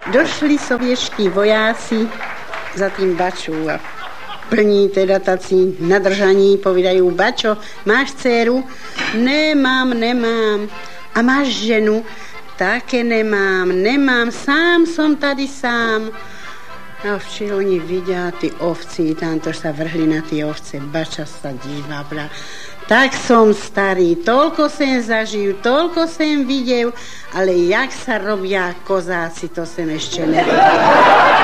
Došli sovětští vojáci za tým Bačou a plní teda tací nadržaní, povídajú: Bačo, máš dceru? Nemám. A máš ženu? Také nemám, sám som tady sám. A včera oni vidia tí ovci, tamto sa vrhli na tie ovce. Bača sa díva, bra. Tak som starý, toľko sem zažil, toľko sem videl, ale jak sa robia kozáci, to sem ešte nevidel.